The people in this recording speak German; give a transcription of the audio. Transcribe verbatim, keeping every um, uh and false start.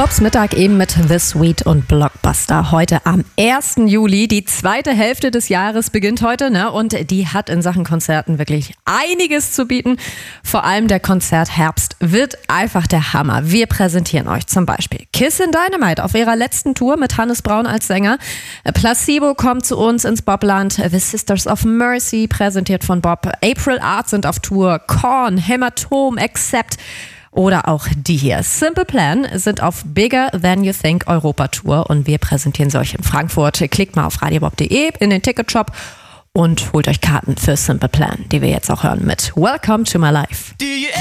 Bobs Mittag eben mit The Sweet und Blockbuster. Heute am ersten Juli. Die zweite Hälfte des Jahres beginnt heute, ne? Und die hat in Sachen Konzerten wirklich einiges zu bieten. Vor allem der Konzertherbst wird einfach der Hammer. Wir präsentieren euch zum Beispiel Kissin' Dynamite auf ihrer letzten Tour mit Hannes Braun als Sänger. Placebo kommt zu uns ins Bobland. The Sisters of Mercy, präsentiert von Bob. April Arts sind auf Tour. Korn, Hämatom, Accept. Oder auch die hier. Simple Plan sind auf Bigger Than You Think Europa-Tour und wir präsentieren sie euch in Frankfurt. Klickt mal auf radiobob punkt de in den Ticketshop und holt euch Karten für Simple Plan, die wir jetzt auch hören mit Welcome to My Life.